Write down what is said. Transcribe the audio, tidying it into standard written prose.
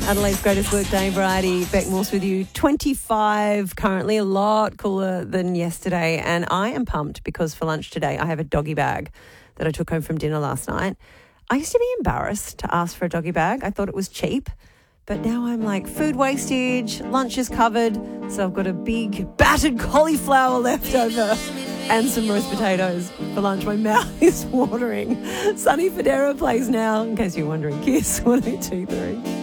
Adelaide's greatest workday variety. Beck Morse with you. 25 currently, a lot cooler than yesterday. And I am pumped because for lunch today I have a doggy bag that I took home from dinner last night. I used to be embarrassed to ask for a doggy bag. I thought it was cheap. But now I'm like, food wastage, lunch is covered. So I've got a big battered cauliflower left over and some roast potatoes for lunch. My mouth is watering. Sunny Federa plays now, in case you're wondering. Kiss 102.3.